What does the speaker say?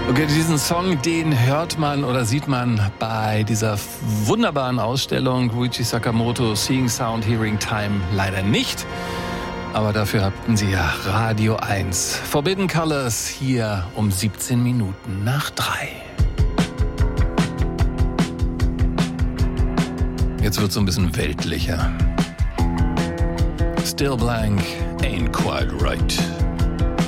Okay, diesen Song, den hört man oder sieht man bei dieser wunderbaren Ausstellung Ryuichi Sakamoto Seeing Sound, Hearing Time leider nicht. Aber dafür hatten sie ja Radio 1. Forbidden Colors hier um 17 Minuten nach 3. Jetzt wird's so ein bisschen weltlicher. Still Blank, ain't quite right.